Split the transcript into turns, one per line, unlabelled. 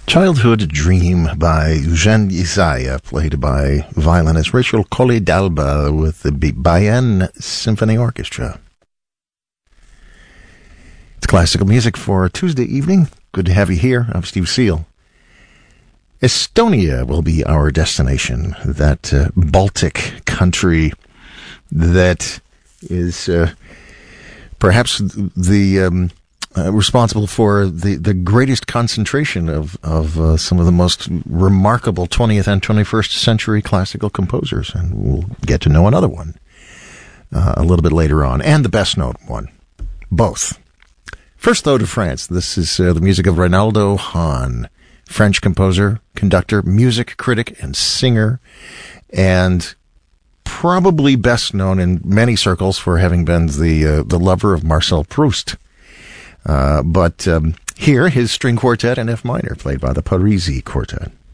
Childhood Dream by Eugène Ysaye, played by violinist Rachel Collet-D'Alba with the Bayern Symphony Orchestra. It's classical music for Tuesday evening. Good to have you here. I'm Steve Seal. Estonia will be our destination, that Baltic country that is perhaps the responsible for the greatest concentration of some of the most remarkable 20th and 21st century classical composers. And we'll get to know another one a little bit later on, and the best known one. Both. First, though, to France. This is the music of Reynaldo Hahn, French composer, conductor, music critic, and singer, and probably best known in many circles for having been the lover of Marcel Proust. But here, his string quartet in F minor, played by the Parisi Quartet.